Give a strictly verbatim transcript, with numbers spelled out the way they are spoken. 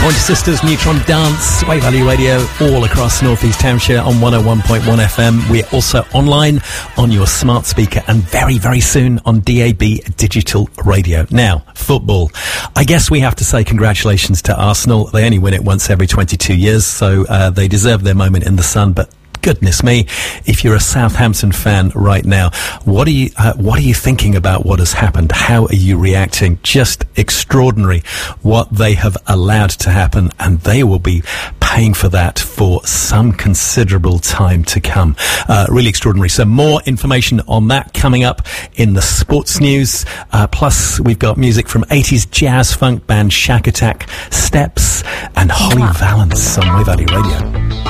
Pointer Sisters, Neutron Dance, Wave Valley Radio, all across North East Hampshire on one oh one point one F M. We're also online on your smart speaker and very, very soon on D A B Digital Radio. Now, football. I guess we have to say congratulations to Arsenal. They only win it once every twenty-two years, so uh, they deserve their moment in the sun, but goodness me, if you're a Southampton fan right now, what are you uh, what are you thinking about what has happened? How are you reacting? Just extraordinary what they have allowed to happen, and they will be paying for that for some considerable time to come. Uh, really extraordinary. So more information on that coming up in the sports news. Uh, plus, we've got music from eighties jazz funk band Shack Attack, Steps, and Holly Valance on Wave Valley Radio.